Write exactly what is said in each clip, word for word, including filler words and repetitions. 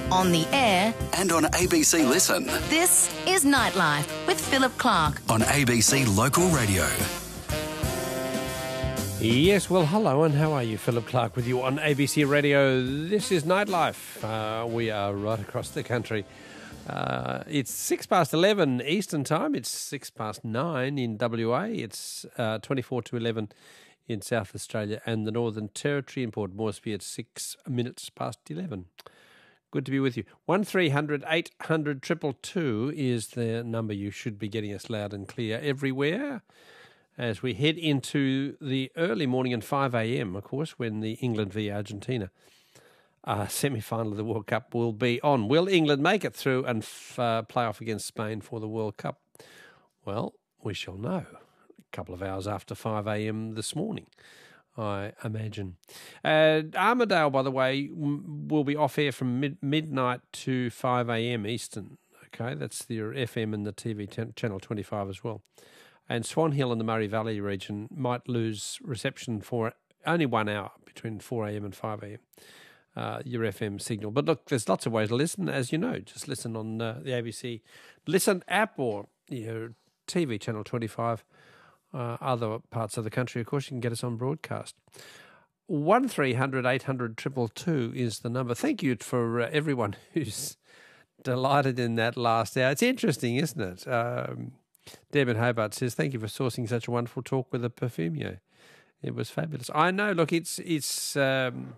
on the air, and on A B C Listen. This is Nightlife with Philip Clark on A B C Local Radio. Yes, well, hello, and how are you? Philip Clark with you on A B C Radio. This is Nightlife. Uh, we are right across the country. Uh, it's six past eleven Eastern Time. It's six past nine in W A. It's uh, twenty-four to eleven in South Australia and the Northern Territory. In Port Moresby, it's six minutes past eleven. Good to be with you. one three hundred eight hundred two two two is the number you should be getting us loud and clear everywhere as we head into the early morning and five a.m, of course, when the England v Argentina uh, semi-final of the World Cup will be on. Will England make it through and f- uh, play off against Spain for the World Cup? Well, we shall know a couple of hours after five a.m. this morning, I imagine. Uh, Armidale, by the way, m- will be off air from mid- midnight to five a.m. Eastern. Okay, that's your F M and the T V t- channel twenty-five as well. And Swan Hill in the Murray Valley region might lose reception for only one hour between four a.m. and five a.m. Uh, your F M signal. But look, there's lots of ways to listen, as you know. Just listen on uh, the A B C Listen app or your T V channel twenty-five. Uh, other parts of the country, of course, you can get us on broadcast. one three hundred eight hundred two two two is the number. Thank you for uh, everyone who's delighted in that last hour. It's interesting, isn't it? Um, Deb in Hobart says, thank you for sourcing such a wonderful talk with a perfumier. It was fabulous. I know, look, it's it's um,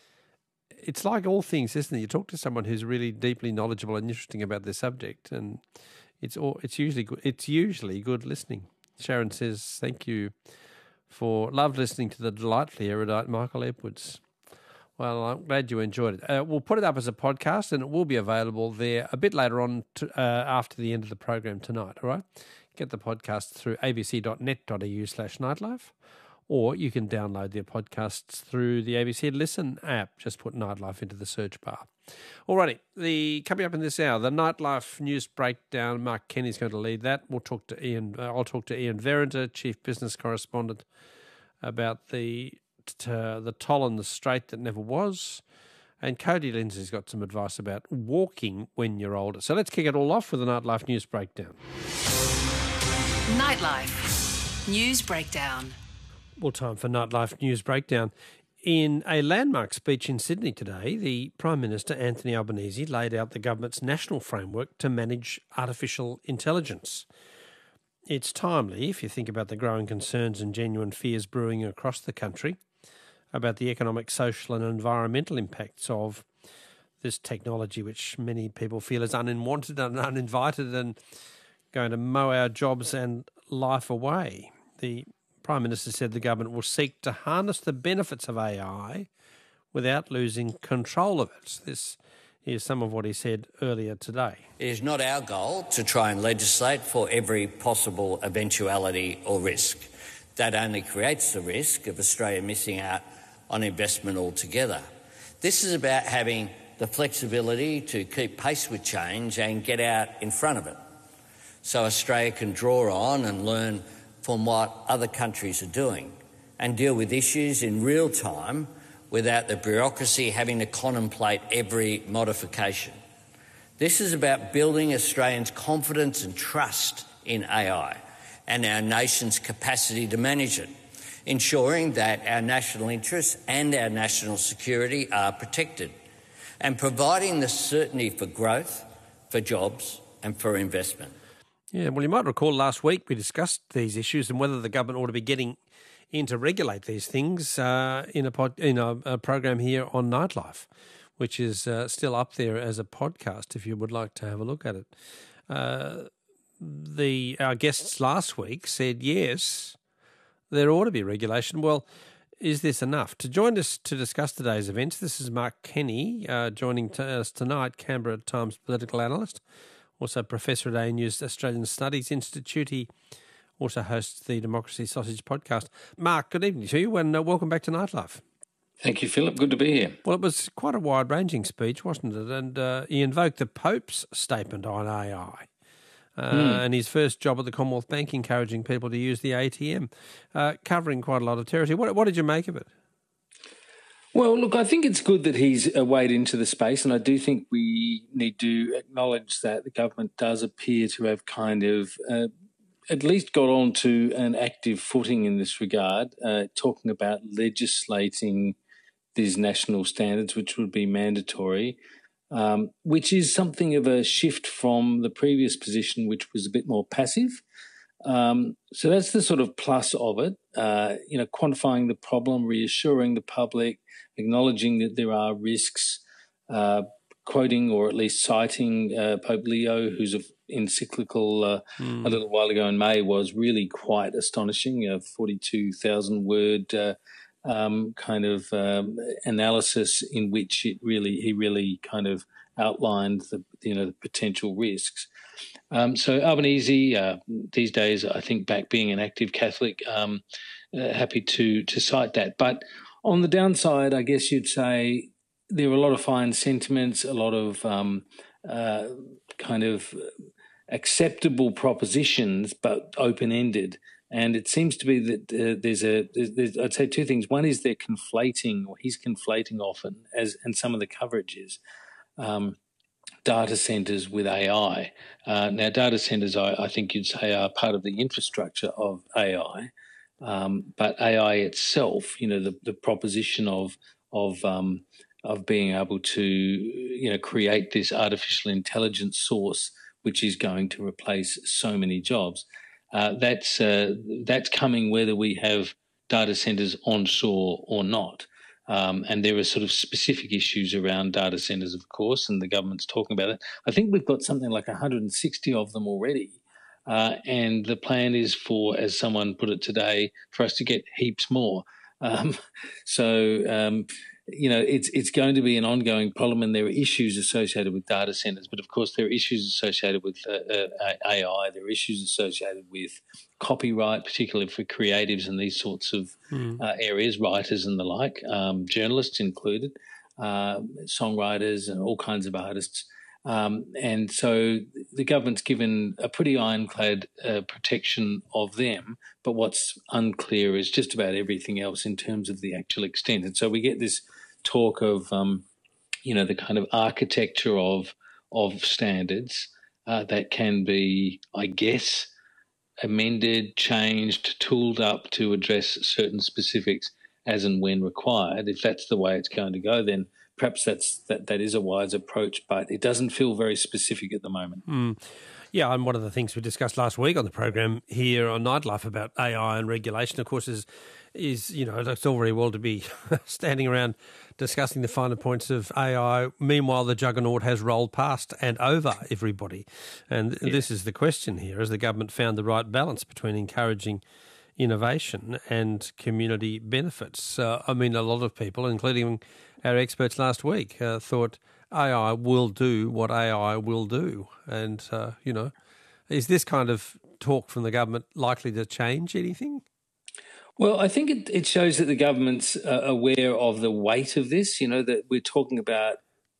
it's like all things, isn't it? You talk to someone who's really deeply knowledgeable and interesting about their subject, and it's all, it's usually good, it's usually good listening. Sharon says, thank you for love listening to the delightfully erudite Michael Edwards. Well, I'm glad you enjoyed it. Uh, we'll put it up as a podcast and it will be available there a bit later on to, uh, after the end of the program tonight, all right? Get the podcast through abc.net.au slash nightlife, or you can download their podcasts through the A B C Listen app. Just put Nightlife into the search bar. Alrighty, the coming up in this hour, the Nightlife News Breakdown. Mark Kenny's going to lead that. We'll talk to Ian. Uh, I'll talk to Ian Verenter, Chief Business Correspondent, about the uh, the toll on the straight that never was. And Cody Lindsay's got some advice about walking when you're older. So let's kick it all off with the Nightlife News Breakdown. Nightlife News Breakdown. Well, time for Nightlife News Breakdown. In a landmark speech in Sydney today, the Prime Minister, Anthony Albanese, laid out the government's national framework to manage artificial intelligence. It's timely if you think about the growing concerns and genuine fears brewing across the country about the economic, social and environmental impacts of this technology, which many people feel is unwanted and uninvited and going to mow our jobs and life away. The Prime Minister said the government will seek to harness the benefits of A I without losing control of it. This is some of what he said earlier today. It is not our goal to try and legislate for every possible eventuality or risk. That only creates the risk of Australia missing out on investment altogether. This is about having the flexibility to keep pace with change and get out in front of it, so Australia can draw on and learn from what other countries are doing and deal with issues in real time without the bureaucracy having to contemplate every modification. This is about building Australians' confidence and trust in A I and our nation's capacity to manage it, ensuring that our national interests and our national security are protected, and providing the certainty for growth, for jobs and for investment. Yeah, well, you might recall last week we discussed these issues and whether the government ought to be getting in to regulate these things uh, in a pod, in a, a program here on Nightlife, which is uh, still up there as a podcast if you would like to have a look at it. Uh, the our guests last week said yes, there ought to be regulation. Well, is this enough? To join us to discuss today's events, this is Mark Kenny uh, joining t- us tonight, Canberra Times political analyst. Also professor at A N U's Australian Studies Institute. He also hosts the Democracy Sausage podcast. Mark, good evening to you and uh, welcome back to Nightlife. Thank you, Philip. Good to be here. Well, it was quite a wide-ranging speech, wasn't it? And uh, he invoked the Pope's statement on A I uh, mm. and his first job at the Commonwealth Bank, encouraging people to use the A T M, uh, covering quite a lot of territory. What, what did you make of it? Well, look, I think it's good that he's uh, weighed into the space, and I do think we need to acknowledge that the government does appear to have kind of uh, at least got on to an active footing in this regard, uh, talking about legislating these national standards, which would be mandatory, um, which is something of a shift from the previous position, which was a bit more passive. Um, so that's the sort of plus of it, uh, you know, quantifying the problem, reassuring the public, acknowledging that there are risks, uh, quoting or at least citing uh, Pope Leo, whose encyclical uh, mm. a little while ago in May was really quite astonishing, a forty-two thousand word uh, um, kind of um, analysis in which it really he really kind of outlined the you know the potential risks. Um, so Albanese, uh, these days, I think back being an active Catholic, um, uh, happy to to cite that. But on the downside, I guess you'd say there are a lot of fine sentiments, a lot of um, uh, kind of acceptable propositions, but open-ended. And it seems to be that uh, there's a, there's, I'd say two things. One is they're conflating, or he's conflating often, as and some of the coverage is, um, data centres with A I. Uh, now, data centres, I, I think you'd say, are part of the infrastructure of A I, um, but A I itself, you know, the, the proposition of of um, of being able to, you know, create this artificial intelligence source, which is going to replace so many jobs. Uh, that's uh, that's coming whether we have data centres onshore or not. Um, and there are sort of specific issues around data centres, of course, and the government's talking about it. I think we've got something like one hundred sixty of them already. Uh, and the plan is for, as someone put it today, for us to get heaps more. Um, so, um, you know, it's it's going to be an ongoing problem, and there are issues associated with data centres. But, of course, there are issues associated with uh, uh, A I. There are issues associated with copyright, particularly for creatives and these sorts of mm. uh, areas, writers and the like, um, journalists included, uh, songwriters and all kinds of artists. Um, and so the government's given a pretty ironclad uh, protection of them, but what's unclear is just about everything else in terms of the actual extent. And so we get this talk of, um, you know, the kind of architecture of of standards uh, that can be, I guess, amended, changed, tooled up to address certain specifics as and when required. If that's the way it's going to go, then perhaps that's that, that is a wise approach, but it doesn't feel very specific at the moment. Mm. Yeah, and one of the things we discussed last week on the program here on Nightlife about A I and regulation, of course, is, is you know, it's all very well to be standing around discussing the finer points of A I. Meanwhile, the juggernaut has rolled past and over everybody. And yeah. This is the question here. Has the government found the right balance between encouraging innovation and community benefits? Uh, I mean, a lot of people, including our experts last week, uh, thought A I will do what A I will do. And, uh, you know, is this kind of talk from the government likely to change anything? Well, I think it, it shows that the government's uh, aware of the weight of this, you know, that we're talking about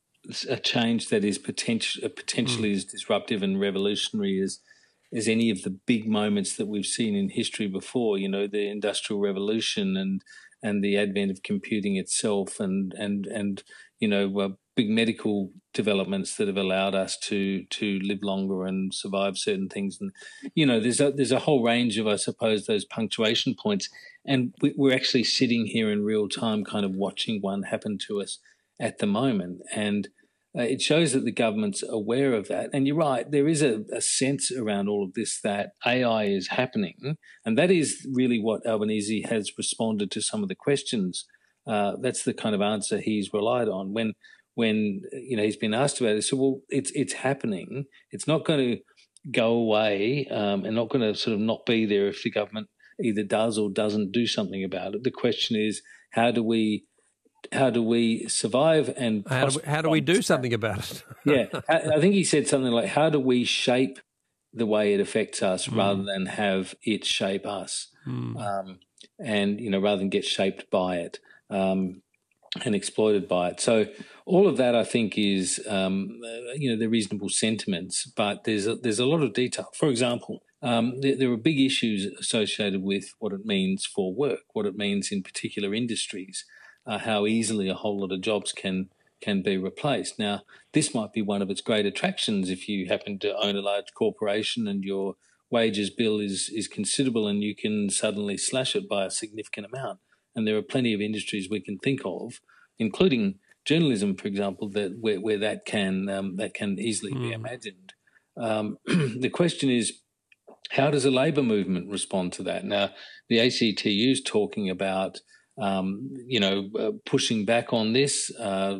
a change that is potential, potentially mm. as disruptive and revolutionary as as any of the big moments that we've seen in history before, you know, the Industrial Revolution and and the advent of computing itself and, and, and you know, uh, big medical developments that have allowed us to to live longer and survive certain things. And, you know, there's a, there's a whole range of, I suppose, those punctuation points. And we, we're actually sitting here in real time kind of watching one happen to us at the moment. And uh, it shows that the government's aware of that. And you're right, there is a, a sense around all of this that A I is happening. And that is really what Albanese has responded to some of the questions. Uh, that's the kind of answer he's relied on. When when you know he's been asked about it, so well, it's it's happening. It's not going to go away um, and not going to sort of not be there if the government either does or doesn't do something about it. The question is, how do we how do we survive and how do we, how do we do something about it? Yeah, I think he said something like, "How do we shape the way it affects us mm. rather than have it shape us?" Mm. Um, and you know, rather than get shaped by it. Um, and exploited by it. So all of that, I think, is um, you know, the reasonable sentiments, but there's a, there's a lot of detail. For example, um, there, there are big issues associated with what it means for work, what it means in particular industries. uh, how easily a whole lot of jobs can can be replaced. Now, this might be one of its great attractions if you happen to own a large corporation and your wages bill is is considerable and you can suddenly slash it by a significant amount. And there are plenty of industries we can think of, including journalism, for example, that where, where that can um, that can easily mm. be imagined. Um, the question is, how does a labour movement respond to that? Now, the A C T U is talking about, um, you know, uh, pushing back on this, uh,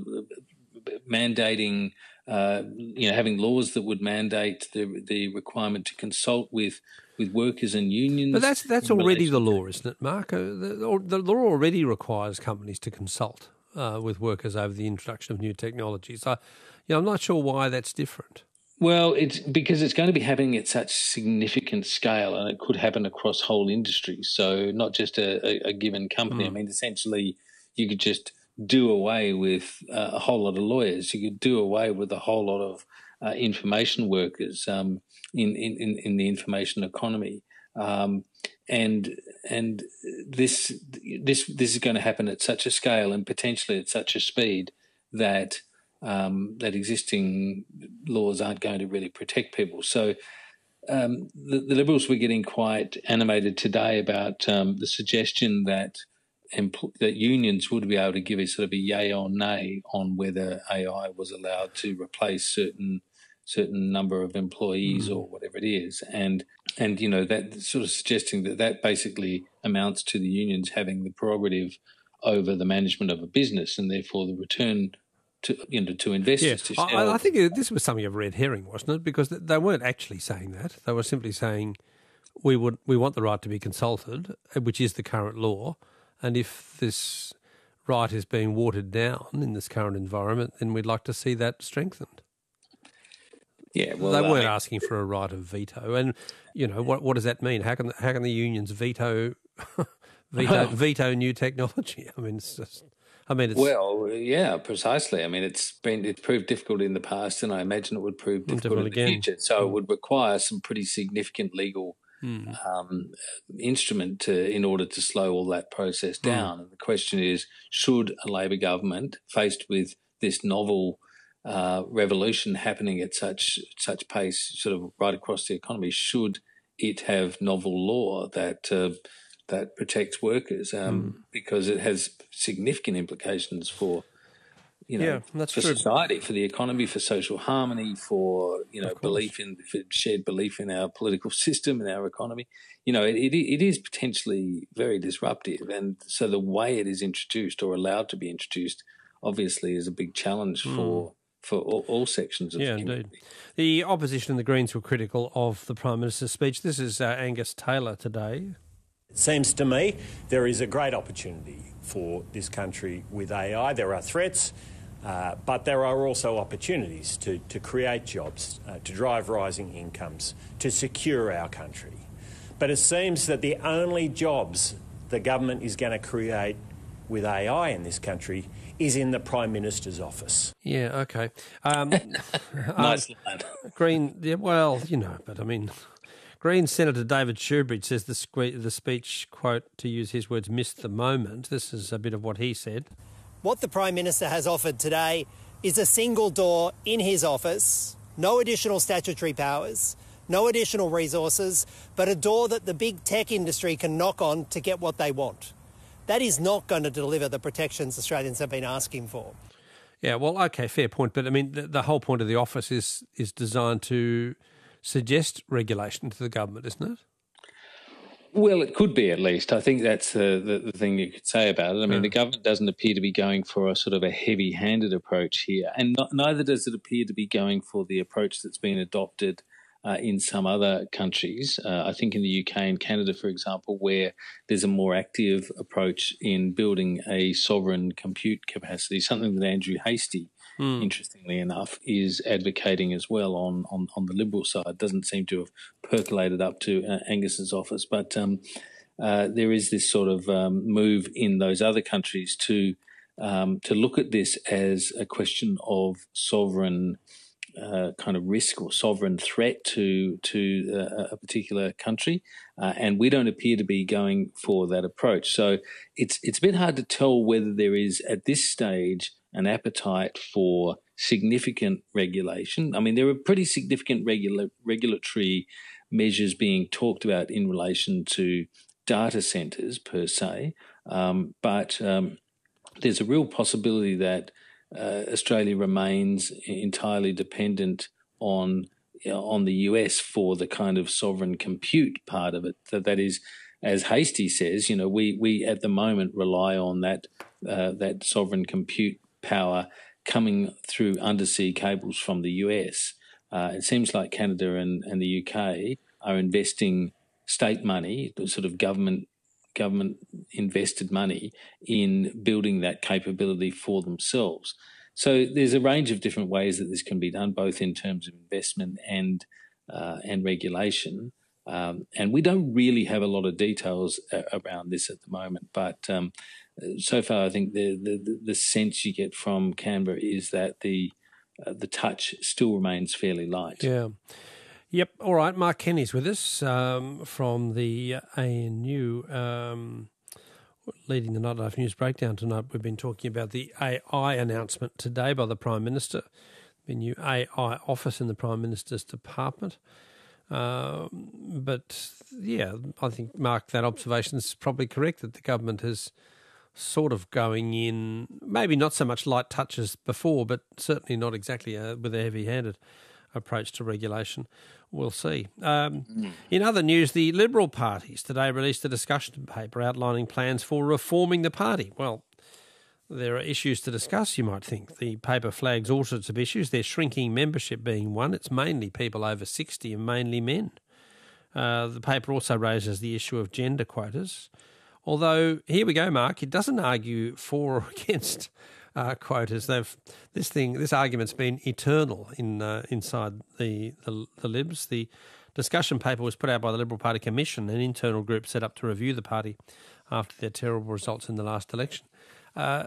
mandating, uh, you know, having laws that would mandate the the requirement to consult with with workers and unions. But that's that's already the law, isn't it, Mark? Uh, the, the law already requires companies to consult uh, with workers over the introduction of new technologies. I, you know, I'm not sure why that's different. Well, it's because it's going to be happening at such significant scale, and it could happen across whole industries. So not just a, a, a given company. Mm. I mean, essentially, you could just do away with uh, a whole lot of lawyers. You could do away with a whole lot of uh, information workers um, in, in in the information economy, um, and and this this this is going to happen at such a scale and potentially at such a speed that. Um, that existing laws aren't going to really protect people. So um, the, the Liberals were getting quite animated today about um, the suggestion that empl- that unions would be able to give a sort of a yay or nay on whether A I was allowed to replace certain certain number of employees mm. or whatever it is. And, and you know, that sort of suggesting that that basically amounts to the unions having the prerogative over the management of a business and therefore the return To, you know, to investors. Yeah. To I, I think this was something of a red herring, wasn't it? Because they weren't actually saying that. They were simply saying we would we want the right to be consulted, which is the current law, and if this right is being watered down in this current environment, then we'd like to see that strengthened. Yeah, well, they weren't I mean, asking for a right of veto, and you know what? What does that mean? How can how can the unions veto veto veto new technology? I mean, it's just. I mean, it's well, yeah, precisely. I mean, it's been it's proved difficult in the past, and I imagine it would prove difficult in the again. future. So mm. it would require some pretty significant legal mm. um, instrument to, in order to slow all that process down. Mm. And the question is, should a Labor government, faced with this novel uh, revolution happening at such such pace, sort of right across the economy, should it have novel law that uh, that protects workers um, mm. because it has significant implications for, you know, yeah, that's for true. society, for the economy, for social harmony, for, you know, belief in, for shared belief in our political system and our economy. You know, it, it it is potentially very disruptive. And so the way it is introduced or allowed to be introduced obviously is a big challenge mm. for for all, all sections of yeah, the community. Indeed. The opposition and the Greens were critical of the Prime Minister's speech. This is uh, Angus Taylor today. It seems to me there is a great opportunity for this country with A I. There are threats, uh, but there are also opportunities to, to create jobs, uh, to drive rising incomes, to secure our country. But it seems that the only jobs the government is going to create with A I in this country is in the Prime Minister's office. Yeah, okay. Um, nice uh, lad. Green, yeah, well, you know, but I mean... Green Senator David Shoebridge says the, sque- the speech, quote, to use his words, missed the moment. This is a bit of what he said. What the Prime Minister has offered today is a single door in his office, no additional statutory powers, no additional resources, but a door that the big tech industry can knock on to get what they want. That is not going to deliver the protections Australians have been asking for. Yeah, well, okay, fair point. But, I mean, the, the whole point of the office is is designed to suggest regulation to the government, isn't it? Well, it could be at least. I think that's the, the, the thing you could say about it. I mean, yeah. the government doesn't appear to be going for a sort of a heavy-handed approach here, and not, neither does it appear to be going for the approach that's been adopted uh, in some other countries. Uh, I think in the U K and Canada, for example, where there's a more active approach in building a sovereign compute capacity, something that Andrew Hastie, Mm. interestingly enough, is advocating as well on, on, on the Liberal side. Doesn't seem to have percolated up to uh, Angus's office, but um, uh, there is this sort of um, move in those other countries to um, to look at this as a question of sovereign uh, kind of risk or sovereign threat to to uh, a particular country, uh, and we don't appear to be going for that approach. So it's it's a bit hard to tell whether there is at this stage an appetite for significant regulation. I mean, there are pretty significant regula- regulatory measures being talked about in relation to data centres per se, um, but um, there's a real possibility that uh, Australia remains entirely dependent on you know, on the U S for the kind of sovereign compute part of it. That that is, as Hastie says, you know, we we at the moment rely on that uh, that sovereign compute power coming through undersea cables from the U S. Uh, it seems like Canada and, and the U K are investing state money, sort of government government invested money in building that capability for themselves. So there's a range of different ways that this can be done, both in terms of investment and uh, and regulation. Um, and we don't really have a lot of details uh, around this at the moment. But um, so far, I think the, the the sense you get from Canberra is that the uh, the touch still remains fairly light. Yeah. Yep. All right. Mark Kenny's with us um, from the A N U, um, leading the Nightlife News Breakdown tonight. We've been talking about the A I announcement today by the Prime Minister, the new A I office in the Prime Minister's department. Um, but, yeah, I think, Mark, that observation is probably correct, that the government is sort of going in, maybe not so much light touches before, but certainly not exactly uh, with a heavy-handed approach to regulation. We'll see. Um, mm. In other news, the Liberal parties today released a discussion paper outlining plans for reforming the party. Well, there are issues to discuss, you might think. The paper flags all sorts of issues. There's shrinking membership being one. It's mainly people over sixty and mainly men. Uh, the paper also raises the issue of gender quotas. Although, here we go, Mark, it doesn't argue for or against Uh, quotas. They've this thing, this argument's been eternal in uh, inside the, the the Libs. The discussion paper was put out by the Liberal Party Commission, an internal group set up to review the party after their terrible results in the last election. Uh,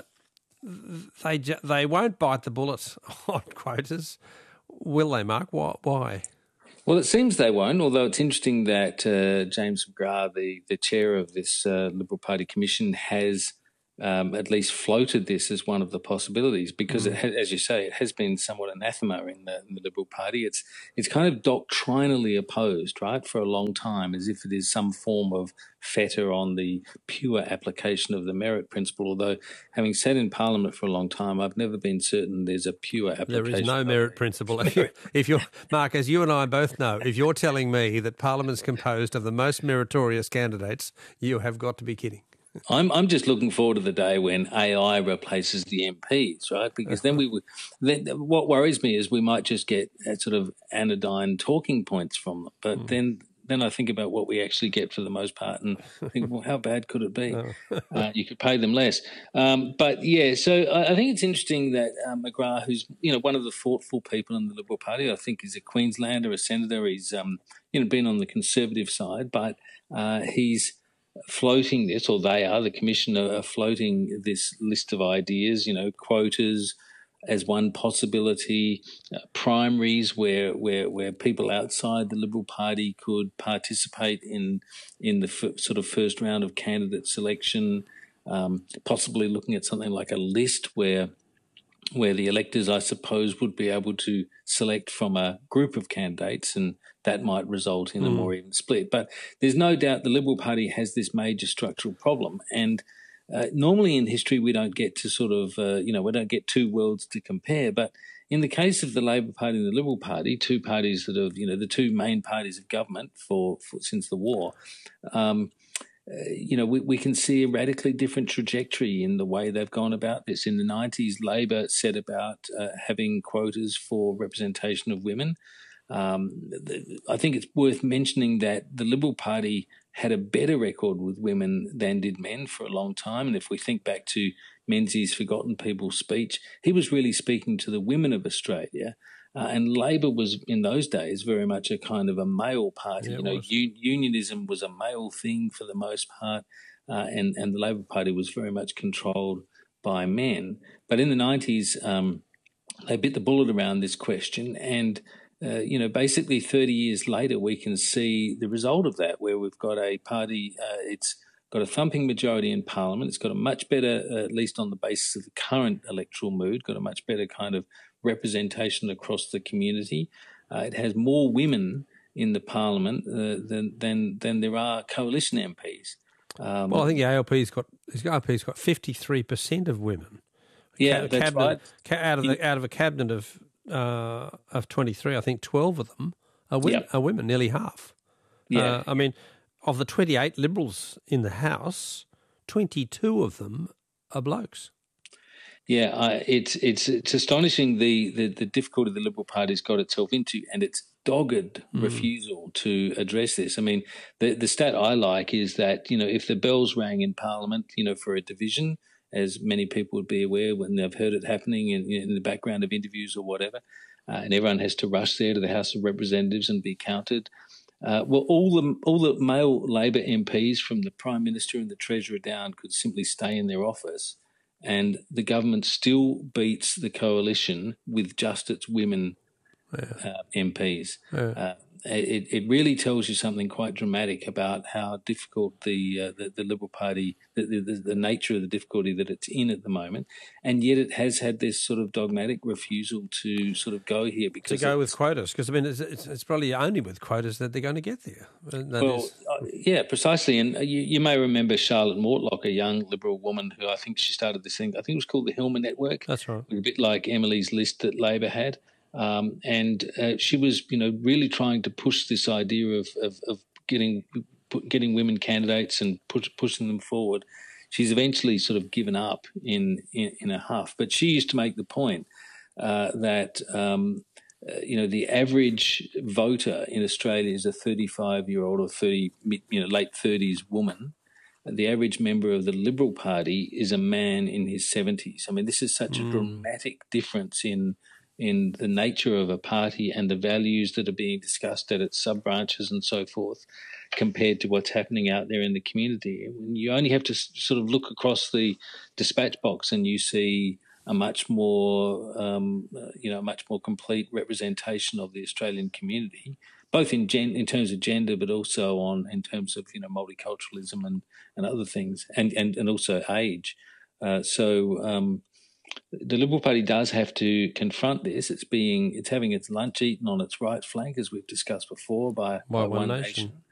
they they won't bite the bullet on quotas, will they, Mark? Why? Well, it seems they won't, although it's interesting that uh, James McGrath, the, the chair of this uh, Liberal Party Commission, has Um, at least floated this as one of the possibilities, because, mm. it ha- as you say, it has been somewhat anathema in the, in the Liberal Party. It's it's kind of doctrinally opposed, right, for a long time, as if it is some form of fetter on the pure application of the merit principle. Although, having sat in Parliament for a long time, I've never been certain there's a pure application. There is no merit principle. If you're, if you're Mark, as you and I both know, if you're telling me that Parliament's composed of the most meritorious candidates, you have got to be kidding. I'm I'm just looking forward to the day when A I replaces the M Ps, right? Because then we would. Then what worries me is we might just get sort of anodyne talking points from them. But mm. then then I think about what we actually get for the most part, and think, well, how bad could it be? uh, you could pay them less. Um, but yeah, so I, I think it's interesting that uh, McGrath, who's you know one of the thoughtful people in the Liberal Party, I think is a Queenslander, a senator. He's um, you know been on the Conservative side, but uh, he's floating this, or they are, the Commission are floating this list of ideas, you know, quotas as one possibility, uh, primaries where, where where people outside the Liberal Party could participate in in the f- sort of first round of candidate selection, um, possibly looking at something like a list where where the electors, I suppose, would be able to select from a group of candidates, and that might result in a mm. more even split. But there's no doubt the Liberal Party has this major structural problem. And uh, normally in history we don't get to sort of, uh, you know, we don't get two worlds to compare. But in the case of the Labor Party and the Liberal Party, two parties that have, you know, the two main parties of government for, for since the war, um, Uh, you know, we, we can see a radically different trajectory in the way they've gone about this. In the nineties, Labor set about uh, having quotas for representation of women. Um, the, I think it's worth mentioning that the Liberal Party had a better record with women than did men for a long time. And if we think back to Menzies' Forgotten People speech, he was really speaking to the women of Australia. Uh, and Labor was, in those days, very much a kind of a male party. Yeah, you know, un- unionism was a male thing for the most part, uh, and, and the Labor Party was very much controlled by men. But in the nineties, um, they bit the bullet around this question, and uh, you know, basically thirty years later, we can see the result of that, where we've got a party. Uh, it's got a thumping majority in Parliament. It's got a much better, uh, at least on the basis of the current electoral mood, got a much better kind of representation across the community. Uh, it has more women in the Parliament uh, than than than there are coalition M Ps. Um, well, I think the A L P's got the A L P's got fifty-three percent of women. Yeah, Ca- that's cabinet, right. Ca- out of the out of a cabinet of uh, of twenty-three, I think twelve of them are women. Yep. Are women, nearly half. Yeah, uh, I mean, of the twenty-eight Liberals in the House, twenty-two of them are blokes. Yeah, I, it's it's it's astonishing the, the the difficulty the Liberal Party's got itself into, and its dogged mm. refusal to address this. I mean, the the stat I like is that, you know, if the bells rang in Parliament, you know, for a division, as many people would be aware when they've heard it happening in, in the background of interviews or whatever, uh, and everyone has to rush there to the House of Representatives and be counted. Uh, well, all the all the male Labor M Ps, from the Prime Minister and the Treasurer down, could simply stay in their office, and the government still beats the coalition with just its women yeah. uh, M Ps. Yeah. Uh, it, it really tells you something quite dramatic about how difficult the uh, the, the Liberal Party, the, the, the nature of the difficulty that it's in at the moment, and yet it has had this sort of dogmatic refusal to sort of go here because to go with quotas. Because I mean, it's, it's, it's probably only with quotas that they're going to get there. That well, is... uh, yeah, precisely. And you, you may remember Charlotte Mortlock, a young Liberal woman who I think she started this thing. I think it was called the Hilmer Network. That's right. A bit like Emily's List that Labor had. Um, and uh, she was, you know, really trying to push this idea of, of, of getting getting women candidates and push, pushing them forward. She's eventually sort of given up in, in, in a huff. But she used to make the point uh, that, um, uh, you know, the average voter in Australia is a thirty-five-year-old or thirty, you know, late thirties woman. The average member of the Liberal Party is a man in his seventies. I mean, this is such mm. a dramatic difference in in the nature of a party and the values that are being discussed at its sub-branches and so forth, compared to what's happening out there in the community. You only have to sort of look across the dispatch box and you see a much more, um, you know, much more complete representation of the Australian community, both in gen- in terms of gender, but also on in terms of, you know, multiculturalism and, and other things, and, and, and also age. Uh, so, um, the Liberal Party does have to confront this. It's being, it's having its lunch eaten on its right flank, as we've discussed before, by, by, by One Nation. Nation.